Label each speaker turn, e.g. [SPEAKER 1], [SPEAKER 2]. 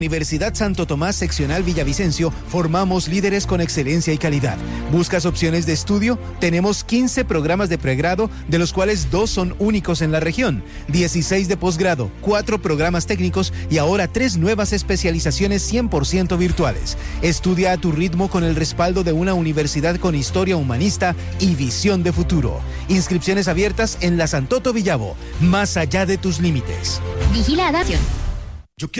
[SPEAKER 1] Universidad Santo Tomás Seccional Villavicencio, formamos líderes con excelencia y calidad. ¿Buscas opciones de estudio? Tenemos 15 programas de pregrado, de los cuales 2 son únicos en la región, 16 de posgrado, 4 programas técnicos y ahora 3 nuevas especializaciones 100% virtuales. Estudia a tu ritmo con el respaldo de una universidad con historia humanista y visión de futuro. Inscripciones abiertas en la Santoto Villavo, más allá de tus límites.
[SPEAKER 2] Vigilada.